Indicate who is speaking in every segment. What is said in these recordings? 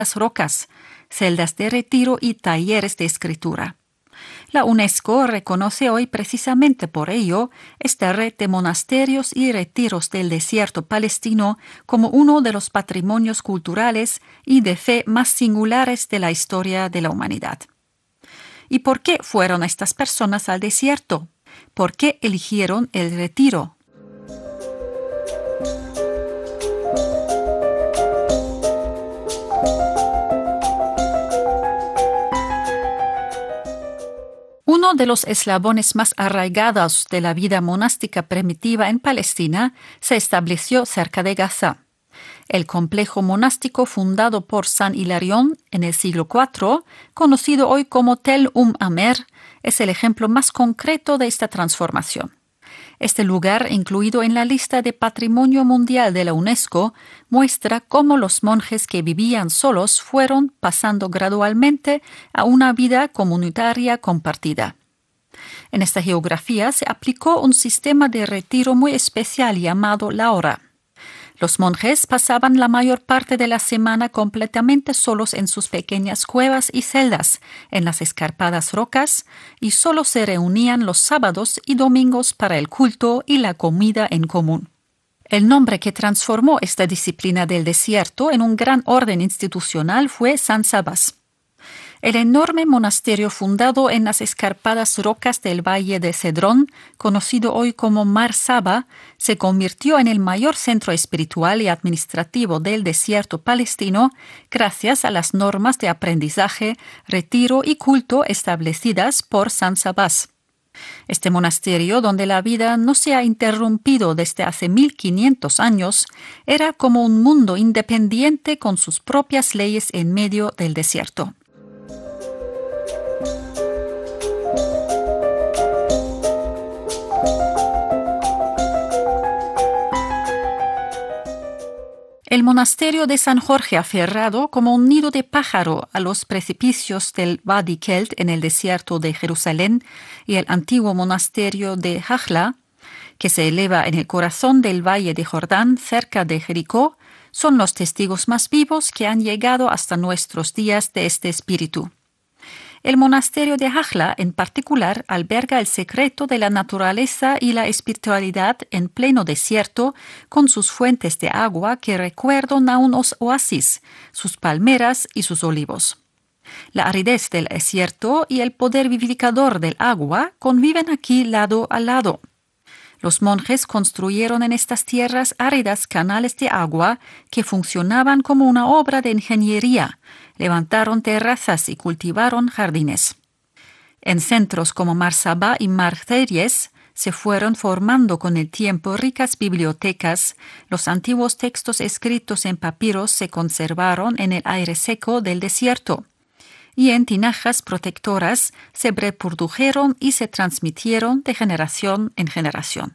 Speaker 1: rocas, celdas de retiro y talleres de escritura. La UNESCO reconoce hoy precisamente por ello esta red de monasterios y retiros del desierto palestino como uno de los patrimonios culturales y de fe más singulares de la historia de la humanidad. ¿Y por qué fueron estas personas al desierto? ¿Por qué eligieron el retiro? Uno de los eslabones más arraigados de la vida monástica primitiva en Palestina se estableció cerca de Gaza. El complejo monástico fundado por San Hilarión en el siglo IV, conocido hoy como Tel Amer, es el ejemplo más concreto de esta transformación. Este lugar, incluido en la lista de Patrimonio Mundial de la UNESCO, muestra cómo los monjes que vivían solos fueron pasando gradualmente a una vida comunitaria compartida. En esta geografía se aplicó un sistema de retiro muy especial llamado la hora. Los monjes pasaban la mayor parte de la semana completamente solos en sus pequeñas cuevas y celdas, en las escarpadas rocas, y solo se reunían los sábados y domingos para el culto y la comida en común. El nombre que transformó esta disciplina del desierto en un gran orden institucional fue San Sabás. El enorme monasterio fundado en las escarpadas rocas del valle de Cedrón, conocido hoy como Mar Saba, se convirtió en el mayor centro espiritual y administrativo del desierto palestino gracias a las normas de aprendizaje, retiro y culto establecidas por San Sabás. Este monasterio, donde la vida no se ha interrumpido desde hace 1500 años, era como un mundo independiente con sus propias leyes en medio del desierto. El monasterio de San Jorge, aferrado como un nido de pájaro a los precipicios del Wadi Kelt en el desierto de Jerusalén, y el antiguo monasterio de Hajla, que se eleva en el corazón del valle de Jordán, cerca de Jericó, son los testigos más vivos que han llegado hasta nuestros días de este espíritu. El monasterio de Hajla, en particular, alberga el secreto de la naturaleza y la espiritualidad en pleno desierto, con sus fuentes de agua que recuerdan a unos oasis, sus palmeras y sus olivos. La aridez del desierto y el poder vivificador del agua conviven aquí lado a lado. Los monjes construyeron en estas tierras áridas canales de agua que funcionaban como una obra de ingeniería, levantaron terrazas y cultivaron jardines. En centros como Mar Saba y Mar Ceries se fueron formando con el tiempo ricas bibliotecas, los antiguos textos escritos en papiros se conservaron en el aire seco del desierto, y en tinajas protectoras se reprodujeron y se transmitieron de generación en generación.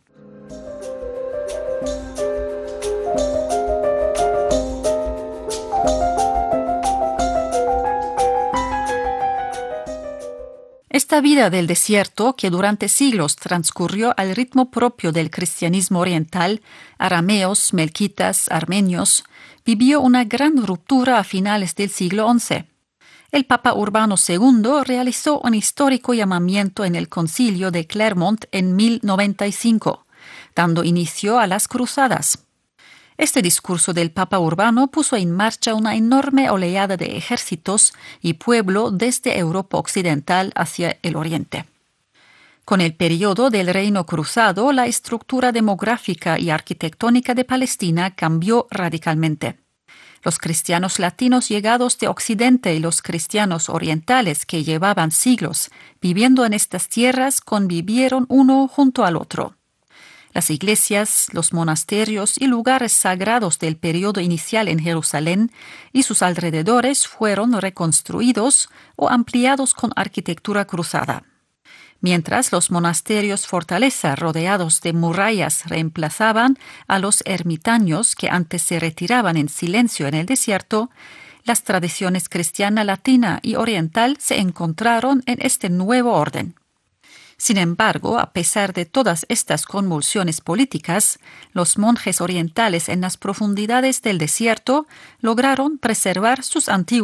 Speaker 1: Esta vida del desierto, que durante siglos transcurrió al ritmo propio del cristianismo oriental, arameos, melquitas, armenios, vivió una gran ruptura a finales del siglo XI. El Papa Urbano II realizó un histórico llamamiento en el Concilio de Clermont en 1095, dando inicio a las cruzadas. Este discurso del Papa Urbano puso en marcha una enorme oleada de ejércitos y pueblo desde Europa occidental hacia el oriente. Con el periodo del Reino Cruzado, la estructura demográfica y arquitectónica de Palestina cambió radicalmente. Los cristianos latinos llegados de Occidente y los cristianos orientales que llevaban siglos viviendo en estas tierras convivieron uno junto al otro. Las iglesias, los monasterios y lugares sagrados del periodo inicial en Jerusalén y sus alrededores fueron reconstruidos o ampliados con arquitectura cruzada. Mientras los monasterios fortaleza rodeados de murallas reemplazaban a los ermitaños que antes se retiraban en silencio en el desierto, las tradiciones cristiana latina y oriental se encontraron en este nuevo orden. Sin embargo, a pesar de todas estas convulsiones políticas, los monjes orientales en las profundidades del desierto lograron preservar sus antiguos